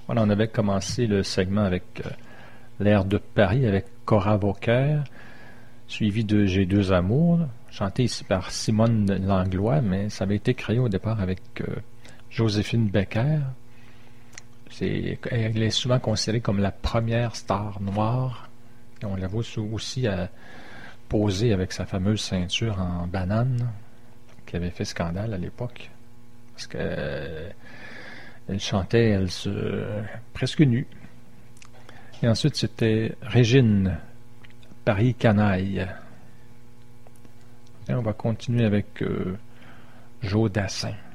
Voilà, on avait commencé le segment avec l'air de Paris avec Cora Vauquer, suivi de J'ai deux amours, chanté ici par Simone Langlois, mais ça avait été créé au départ avec Joséphine Baker. Elle est souvent considérée comme la première star noire. Et on la voit aussi poser avec sa fameuse ceinture en banane qui avait fait scandale à l'époque. Parce qu'elle elle chantait presque nue. Et ensuite, c'était Régine, Paris Canaille. Et on va continuer avec Joe Dassin.